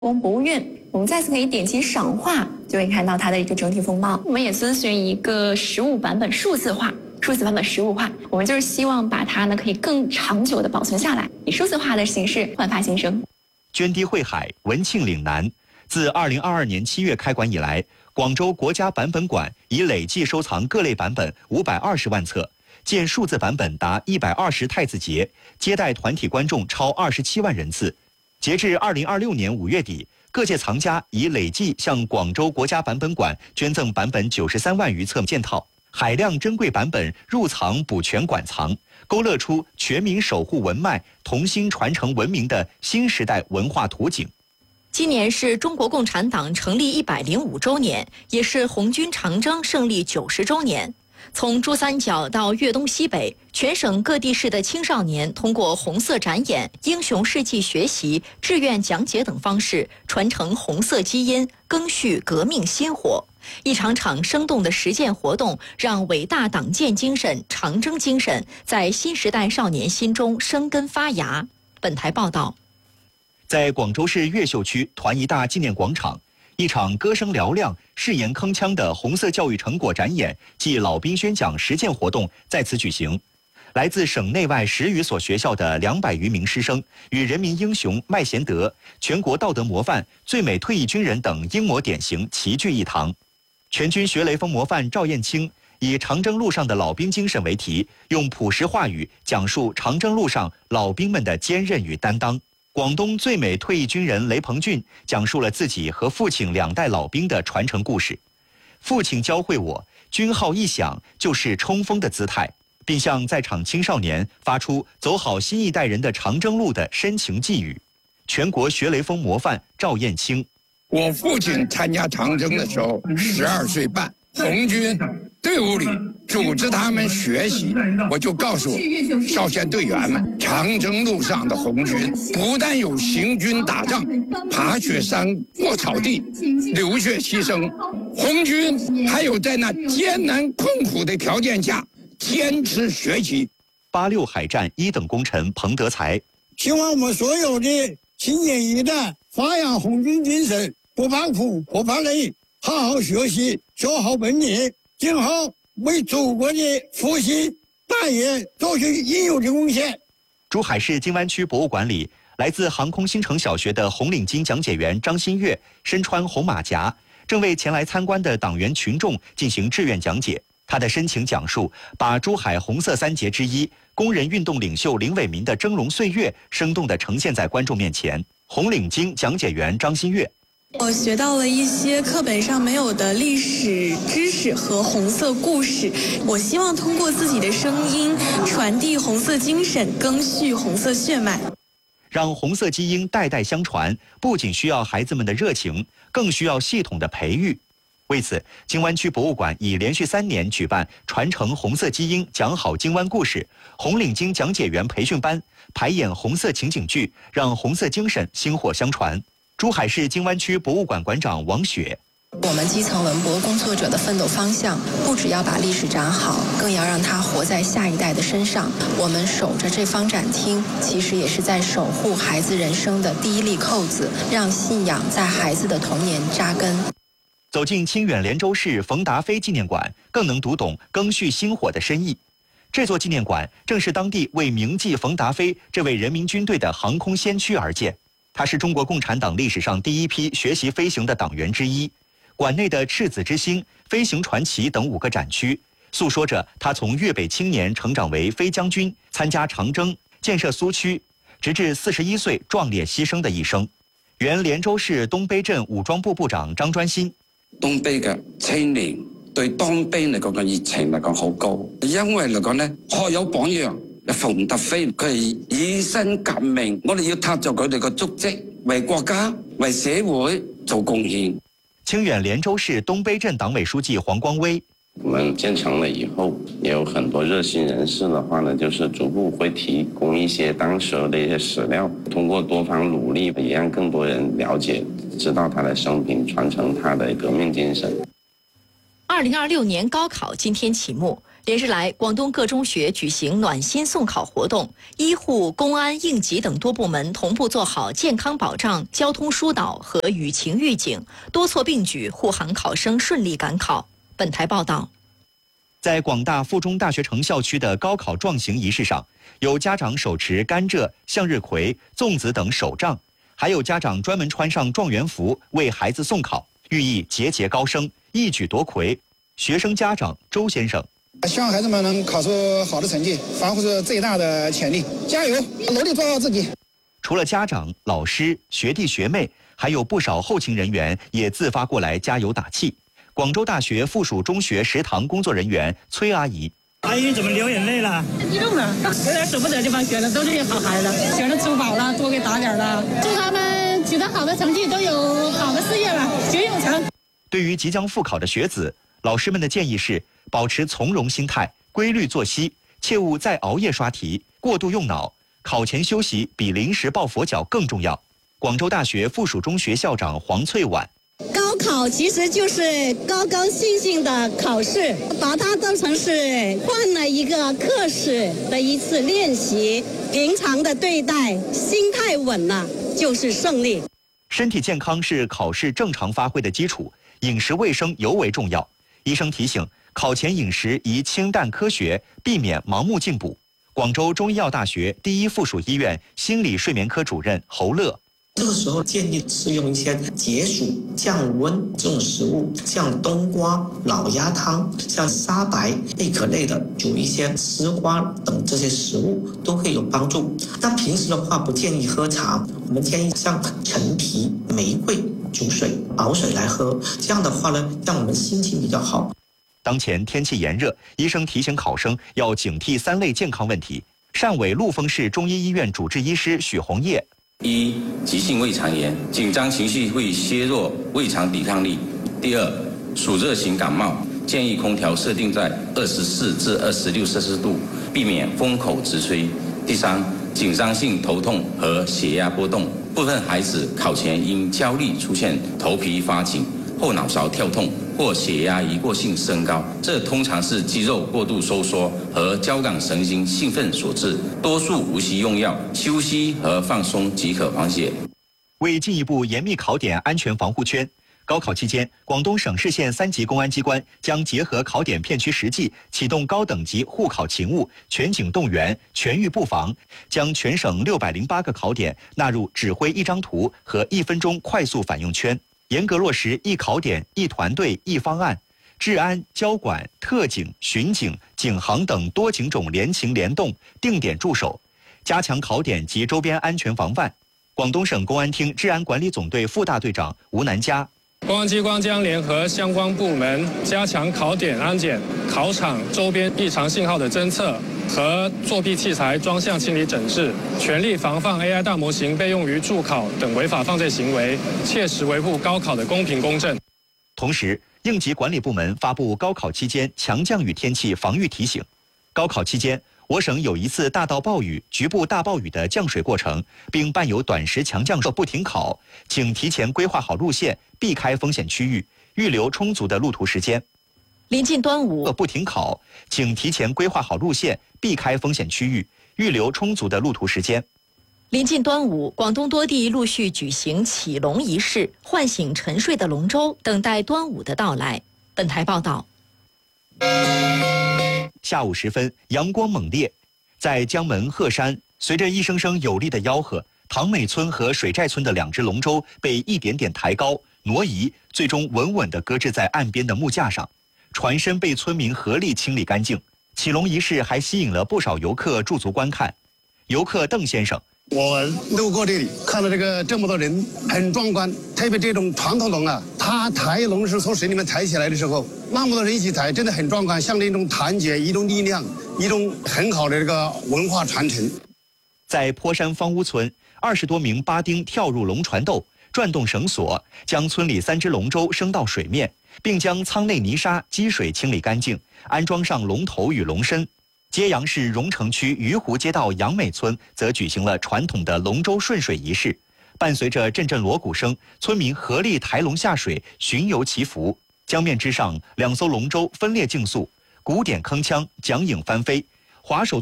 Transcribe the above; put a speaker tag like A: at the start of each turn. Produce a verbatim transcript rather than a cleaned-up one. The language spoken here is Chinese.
A: 故宫博物院，我们再次可以点击赏画，就会看到它的一个整体风貌。我们也遵循一个实物版本数字化，数字版本实物化，我们就是希望把它呢可以更长久的保存下来，以数字化的形式焕发新生。
B: 涓滴汇海，文庆岭南。自二零二二年七月开馆以来，广州国家版本馆已累计收藏各类版本五百二十万册，建数字版本达一百二十太字节，接待团体观众超二十七万人次。截至二零二六年五月底，各界藏家已累计向广州国家版本馆捐赠版本九十三万余册件套，海量珍贵版本入藏补全馆藏，勾勒出全民守护文脉、同心传承文明的新时代文化图景。
C: 今年是中国共产党成立一百零五周年，也是红军长征胜利九十周年。从珠三角到粤东西北，全省各地市的青少年通过红色展演、英雄事迹学习、志愿讲解等方式，传承红色基因，赓续革命薪火。一场场生动的实践活动，让伟大党建精神、长征精神在新时代少年心中生根发芽。本台报道。
B: 在广州市越秀区团一大纪念广场，一场歌声嘹亮、誓言铿锵的红色教育成果展演暨老兵宣讲实践活动在此举行。来自省内外十余所学校的两百余名师生，与人民英雄麦贤德、全国道德模范、最美退役军人等英模典型齐聚一堂。全军学雷锋模范赵艳青以长征路上的老兵精神为题，用朴实话语讲述长征路上老兵们的坚韧与担当。广东最美退役军人雷鹏俊讲述了自己和父亲两代老兵的传承故事。父亲教会我，军号一响就是冲锋的姿态，并向在场青少年发出走好新一代人的长征路的深情寄语。全国学雷锋模范赵艳青：
D: 我父亲参加长征的时候十二岁半，红军队伍里组织他们学习，我就告诉少先队员们，长征路上的红军不但有行军打仗、爬雪山、过草地、流血牺牲，红军还有在那艰难困苦的条件下坚持学习。
B: 八六海战一等功臣彭德才：
E: 希望我们所有的青年一代发扬红军精神，不怕苦不怕累，好好学习，做好本领，今后为祖国的复兴大业做出应有的贡献。
B: 珠海市金湾区博物馆里，来自航空新城小学的红领巾讲解员张新月身穿红马甲，正为前来参观的党员群众进行志愿讲解。他的深情讲述，把珠海红色三杰之一工人运动领袖林伟民的峥嵘岁月生动地呈现在观众面前。红领巾讲解员张新月：
F: 我学到了一些课本上没有的历史知识和红色故事，我希望通过自己的声音传递红色精神，赓续红色血脉。
B: 让红色基因代代相传，不仅需要孩子们的热情，更需要系统的培育。为此，金湾区博物馆已连续三年举办传承红色基因、讲好金湾故事、红领巾讲解员培训班，排演红色情景剧，让红色精神薪火相传。珠海市金湾区博物馆馆长王雪：
G: 我们基层文博工作者的奋斗方向，不只要把历史展好，更要让它活在下一代的身上。我们守着这方展厅，其实也是在守护孩子人生的第一粒扣子，让信仰在孩子的童年扎根。
B: 走进清远连州市冯达飞纪念馆，更能读懂赓续薪火的深意。这座纪念馆正是当地为铭记冯达飞这位人民军队的航空先驱而建。他是中国共产党历史上第一批学习飞行的党员之一。馆内的赤子之心、飞行传奇等五个展区，诉说着他从粤北青年成长为飞将军，参加长征、建设苏区，直至四十一岁壮烈牺牲的一生。原连州市東卑鎮武裝部部長張專新：
H: 東卑嘅青年對當兵嚟講嘅熱情嚟講好高，因為嚟講咧學有榜樣。馮達飛佢係以身革命，我哋要踏着佢哋嘅足跡，為國家、為社會做貢獻。
B: 清遠連州市東卑鎮黨委書記黃光威：
I: 我們建成了以後，也有很多熱心人士的話呢，就是逐步會提供一些當時的一些史料，通過多方努力，也讓更多人了解、知道他的生平，傳承他的革命精神。
C: 二零二六年高考今天启幕， 连日来，广东各中学举行暖心送考活动，医护、公安、应急等多部门同步做好健康保障、交通疏导和雨情预警，多措并举护航考生顺利赶考。本台报道。
B: 在广大附中大学城校区的高考状行仪式上，有家长手持甘蔗、向日葵、粽子等手杖，还有家长专门穿上状元服为孩子送考，寓意节节高升、一举夺魁。学生家长周先生。
J: 希望孩子们能考出好的成绩，发挥出最大的潜力，加油，努力做好自己。
B: 除了家长、老师、学弟学妹，还有不少后勤人员也自发过来加油打气。广州大学附属中学食堂工作人员崔阿姨：
K: 阿姨怎么流眼泪了？
L: 激动了，有点舍不得这帮学生，都是些好孩子，学生出宝了，多给打点了，祝他们取得好的成绩，都有好的事业了，学有成。
B: 对于即将复考的学子，老师们的建议是保持从容心态，规律作息，切勿再熬夜刷题，过度用脑。考前休息比临时抱佛脚更重要。广州大学附属中学校长黄翠婉：
M: 高考其实就是高高兴兴的考试，把它当成是换了一个课时的一次练习，平常的对待，心态稳了就是胜利。
B: 身体健康是考试正常发挥的基础，饮食卫生尤为重要。医生提醒，考前饮食宜清淡科学，避免盲目进补。广州中医药大学第一附属医院心理睡眠科主任侯乐：
N: 这个时候建议是用一些解暑降温这种食物，像冬瓜、老鸭汤，像沙白、贝壳类的，煮一些丝瓜等这些食物都会有帮助。那平时的话不建议喝茶，我们建议像陈皮、玫瑰煮水熬水来喝，这样的话呢，让我们心情比较好。
B: 当前天气炎热，医生提醒考生要警惕三类健康问题。汕尾陆丰市中医医院主治医师许红叶：
O: 一、急性胃肠炎，紧张情绪会削弱胃肠抵抗力。第二，暑热型感冒，建议空调设定在二十四至二十六摄氏度，避免风口直吹。第三，紧张性头痛和血压波动，部分孩子考前因焦虑出现头皮发紧、后脑勺跳痛或血压一过性升高，这通常是肌肉过度收缩和交感神经兴奋所致，多数无需用药，休息和放松即可缓解。
B: 为进一步严密考点安全防护圈，高考期间，广东省市县三级公安机关将结合考点片区实际，启动高等级护考勤务，全警动员，全域布防，将全省六百零八个考点纳入指挥一张图和一分钟快速反应圈。严格落实一考点、一团队、一方案，治安、交管、特警、巡警、警航等多警种联勤联动，定点驻守，加强考点及周边安全防范。广东省公安厅治安管理总队副大队长吴南佳：
P: 公安机关将联合相关部门加强考点安检、考场周边异常信号的侦测和作弊器材专项清理整治，全力防范 A I 大模型被用于助考等违法犯罪行为，切实维护高考的公平公正。
B: 同时，应急管理部门发布高考期间强降雨天气防御提醒。高考期间，我省有一次大到暴雨、局部大暴雨的降水过程，并伴有短时强降不停考，请提前规划好路线，避开风险区域，预留充足的路途时间。
C: 临近端午，
B: 不停考，请提前规划好路线，避开风险区域，预留充足的路途时间。
C: 临近端午，广东多地陆续举行启龙仪式，唤醒沉睡的龙舟，等待端午的到来。本台报道。
B: 下午时分，阳光猛烈，在江门鹤山，随着一声声有力的吆喝，塘美村和水寨村的两只龙舟被一点点抬高、挪移，最终稳稳地搁置在岸边的木架上。船身被村民合力清理干净。启龙仪式还吸引了不少游客驻足观看。游客邓先生：
E: 我路过这里，看到这个这么多人，很壮观。特别这种传统龙啊，它抬龙是从水里面抬起来的时候，那么多人一起抬，真的很壮观，像那种团结、一种力量、一种很好的这个文化传承。
B: 在坡山方屋村，二十多名巴丁跳入龙船斗，转动绳索，将村里三只龙舟升到水面，并将舱内泥沙、积水清理干净，安装上龙头与龙身。揭阳市荣城区鱼湖街道杨美村则举行了传统的龙舟顺水仪式，伴随着阵阵锣鼓声，村民合力抬龙下水，巡游祈福。江面之上，两艘龙舟分列竞速， 鼓点铿锵，桨影翻飞，滑手